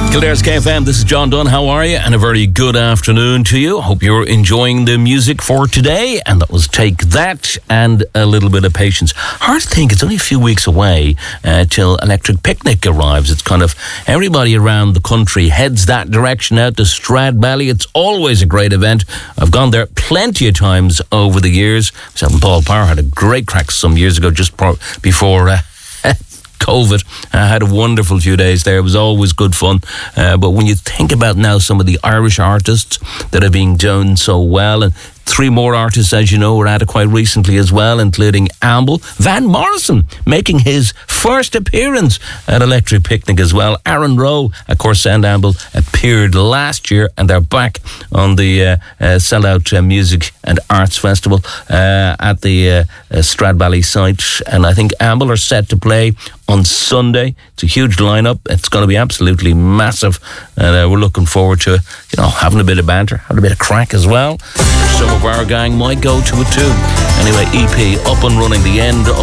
Kildare's KFM, this is John Dunn. How are you? And a very good afternoon to you. Hope you're enjoying the music for today. And that was Take That and A Little Bit of Patience. Hard to think, it's only a few weeks away till Electric Picnic arrives. It's kind of everybody around the country heads that direction out to Stradbally. It's always a great event. I've gone there plenty of times over the years. Myself and Paul Power had a great crack some years ago, just before COVID. I had a wonderful few days there. It was always good fun. But when you think about now some of the Irish artists that have been doing so well, and three more artists, as you know, were at it quite recently as well, including Amble. Van Morrison making his first appearance at Electric Picnic as well. Aaron Rowe, of course, and Amble appeared last year, and they're back on the Sellout Music and Arts Festival at the Stradbally site. And I think Amble are set to play on Sunday. It's a huge lineup. It's going to be absolutely massive, and we're looking forward to, having a bit of banter, having a bit of crack as well. Some of our gang might go to it too. Anyway, EP up and running, the end